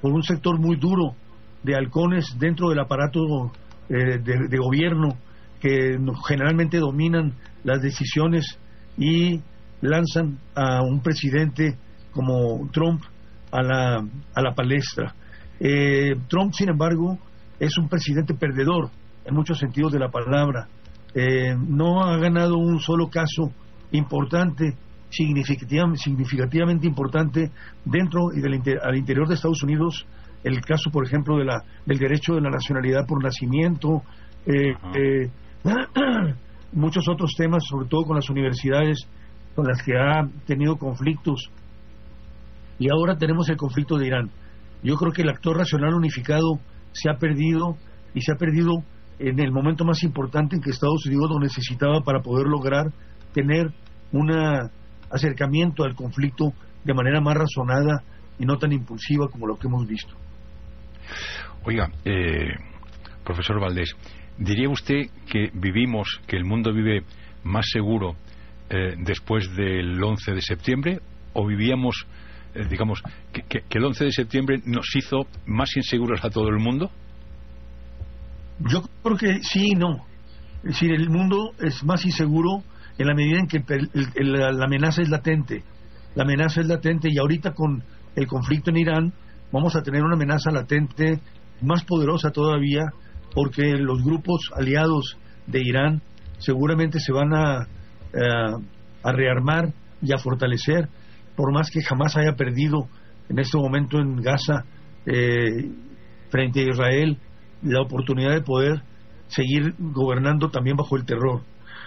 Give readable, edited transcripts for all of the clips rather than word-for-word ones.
por un sector muy duro de halcones dentro del aparato de gobierno que generalmente dominan las decisiones y lanzan a un presidente como Trump a la palestra. Trump, sin embargo, es un presidente perdedor en muchos sentidos de la palabra. No ha ganado un solo caso importante, significativamente importante dentro y al interior de Estados Unidos. El caso, por ejemplo, del derecho de la nacionalidad por nacimiento, muchos otros temas, sobre todo con las universidades con las que ha tenido conflictos. Y ahora tenemos el conflicto de Irán. Yo creo que el actor racional unificado se ha perdido, y se ha perdido en el momento más importante en que Estados Unidos lo necesitaba para poder lograr tener un acercamiento al conflicto de manera más razonada y no tan impulsiva como lo que hemos visto. Oiga, profesor Valdés, ¿diría usted que el mundo vive más seguro después del 11 de septiembre? ¿O vivíamos, digamos, que el 11 de septiembre nos hizo más inseguros a todo el mundo? Yo creo que sí y no. Es decir, el mundo es más inseguro en la medida en que la amenaza es latente. La amenaza es latente, y ahorita con el conflicto en Irán vamos a tener una amenaza latente más poderosa todavía, porque los grupos aliados de Irán seguramente se van a rearmar y a fortalecer, por más que jamás haya perdido en este momento en Gaza frente a Israel la oportunidad de poder seguir gobernando también bajo el terror.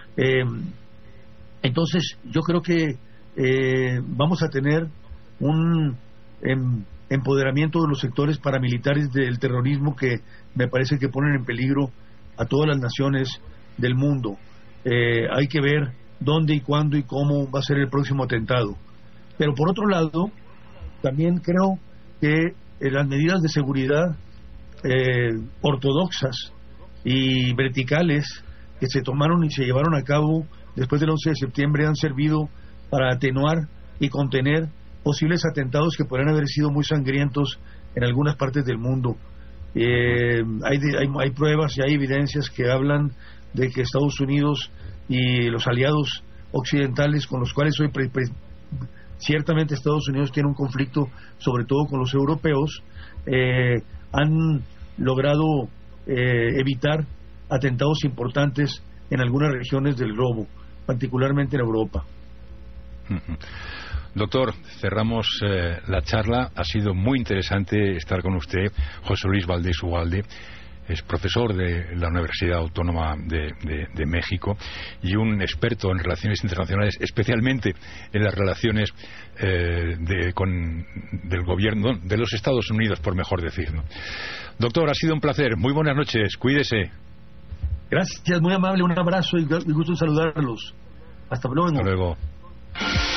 Entonces yo creo que vamos a tener un empoderamiento de los sectores paramilitares del terrorismo que me parece que ponen en peligro a todas las naciones del mundo. Hay que ver dónde y cuándo y cómo va a ser el próximo atentado. Pero por otro lado, también creo que las medidas de seguridad ortodoxas y verticales que se tomaron y se llevaron a cabo después del 11 de septiembre han servido para atenuar y contener posibles atentados que podrían haber sido muy sangrientos en algunas partes del mundo. Hay pruebas y hay evidencias que hablan de que Estados Unidos y los aliados occidentales con los cuales hoy ciertamente Estados Unidos tiene un conflicto, sobre todo con los europeos, han logrado evitar atentados importantes en algunas regiones del globo, particularmente en Europa. Doctor, cerramos la charla. Ha sido muy interesante estar con usted. José Luis Valdés Ugalde es profesor de la Universidad Autónoma de México y un experto en relaciones internacionales, especialmente en las relaciones del gobierno de los Estados Unidos, por mejor decir, ¿no? Doctor, ha sido un placer. Muy buenas noches. Cuídese. Gracias, muy amable. Un abrazo y gusto en saludarlos. Hasta luego. Hasta luego.